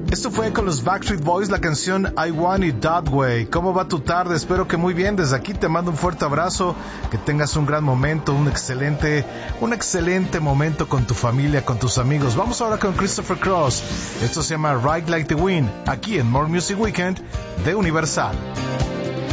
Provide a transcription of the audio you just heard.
Esto fue con los Backstreet Boys, la canción I Want It That Way. ¿Cómo va tu tarde? Espero que muy bien. Desde aquí te mando un fuerte abrazo, que tengas un gran momento, un excelente momento con tu familia, con tus amigos. Vamos ahora con Christopher Cross. Esto se llama Ride Like the Wind, aquí en More Music Weekend de Universal.